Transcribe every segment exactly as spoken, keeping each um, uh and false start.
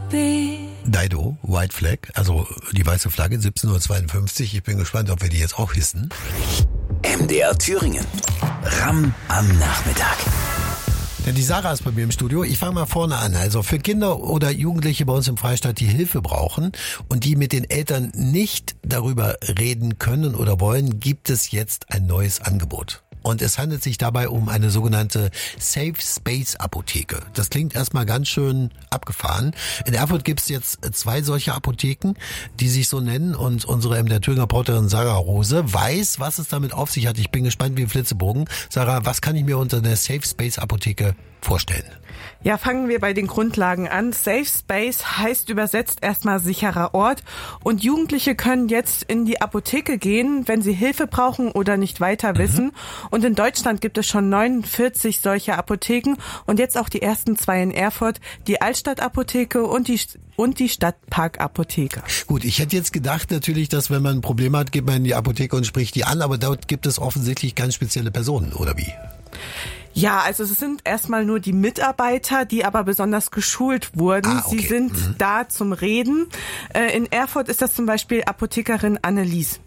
be. Dido, White Flag, also die weiße Flagge, siebzehn Uhr zweiundfünfzig. Ich bin gespannt, ob wir die jetzt auch hissen. M D R Thüringen. Ram am Nachmittag. Denn die Sarah ist bei mir im Studio. Ich fange mal vorne an. Also für Kinder oder Jugendliche bei uns im Freistaat, die Hilfe brauchen und die mit den Eltern nicht darüber reden können oder wollen, gibt es jetzt ein neues Angebot. Und es handelt sich dabei um eine sogenannte Safe Space Apotheke. Das klingt erstmal ganz schön abgefahren. In Erfurt gibt es jetzt zwei solche Apotheken, die sich so nennen. Und unsere M D R Thüringer Reporterin Sarah Rose weiß, was es damit auf sich hat. Ich bin gespannt wie ein Flitzebogen. Sarah, was kann ich mir unter einer Safe Space Apotheke vorstellen? Ja, fangen wir bei den Grundlagen an. Safe Space heißt übersetzt erstmal sicherer Ort. Und Jugendliche können jetzt in die Apotheke gehen, wenn sie Hilfe brauchen oder nicht weiter mhm. wissen. Und in Deutschland gibt es schon neunundvierzig solche Apotheken und jetzt auch die ersten zwei in Erfurt, die Altstadtapotheke und die und die Stadtparkapotheke. Gut, ich hätte jetzt gedacht natürlich, dass wenn man ein Problem hat, geht man in die Apotheke und spricht die an, aber dort gibt es offensichtlich ganz spezielle Personen, oder wie? Ja, also es sind erstmal nur die Mitarbeiter, die aber besonders geschult wurden. Ah, okay. Sie sind mhm. da zum Reden. In Erfurt ist das zum Beispiel Apothekerin Annelies.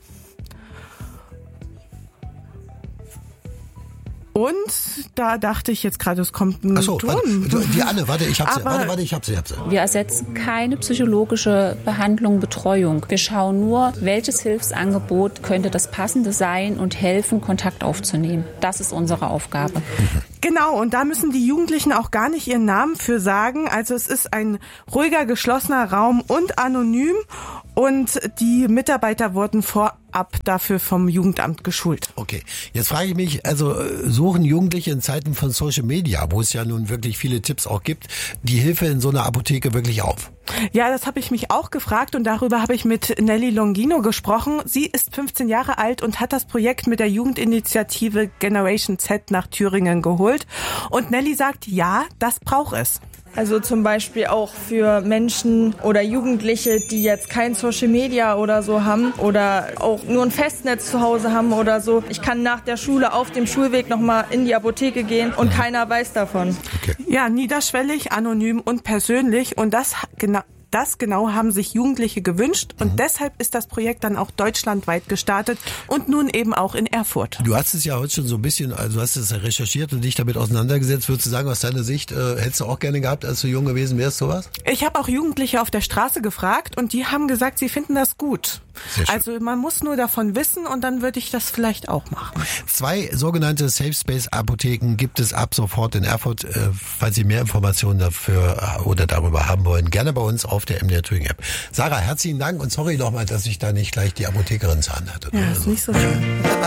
Und da dachte ich jetzt gerade, es kommt ein Ach so, Ton. Warte, die Anne, warte, ich hab sie. Warte, warte, ich hab sie, ich hab sie. Wir ersetzen keine psychologische Behandlung, Betreuung. Wir schauen nur, welches Hilfsangebot könnte das passende sein und helfen, Kontakt aufzunehmen. Das ist unsere Aufgabe. Mhm. Genau, und da müssen die Jugendlichen auch gar nicht ihren Namen für sagen. Also es ist ein ruhiger, geschlossener Raum und anonym. Und die Mitarbeiter wurden vorab dafür vom Jugendamt geschult. Okay, jetzt frage ich mich, also suchen Jugendliche in Zeiten von Social Media, wo es ja nun wirklich viele Tipps auch gibt, die Hilfe in so einer Apotheke wirklich auf? Ja, das habe ich mich auch gefragt und darüber habe ich mit Nelly Longino gesprochen. Sie ist fünfzehn Jahre alt und hat das Projekt mit der Jugendinitiative Generation Z nach Thüringen geholt. Und Nelly sagt, ja, das braucht es. Also zum Beispiel auch für Menschen oder Jugendliche, die jetzt kein Social Media oder so haben oder auch nur ein Festnetz zu Hause haben oder so. Ich kann nach der Schule auf dem Schulweg nochmal in die Apotheke gehen und keiner weiß davon. Okay. Ja, niederschwellig, anonym und persönlich und das genau. Das genau haben sich Jugendliche gewünscht und mhm. deshalb ist das Projekt dann auch deutschlandweit gestartet und nun eben auch in Erfurt. Du hast es ja heute schon so ein bisschen, also du hast es ja recherchiert und dich damit auseinandergesetzt. Würdest du sagen, aus deiner Sicht, äh, hättest du auch gerne gehabt, als du jung gewesen wärst, sowas? Ich habe auch Jugendliche auf der Straße gefragt und die haben gesagt, sie finden das gut. Also man muss nur davon wissen und dann würde ich das vielleicht auch machen. Zwei sogenannte Safe Space Apotheken gibt es ab sofort in Erfurt. Äh, falls Sie mehr Informationen dafür oder darüber haben wollen, gerne bei uns auf der M D R Thüringen App. Sarah, herzlichen Dank und sorry nochmal, dass ich da nicht gleich die Apothekerin zur Hand hatte. Ja, ist nicht so schön.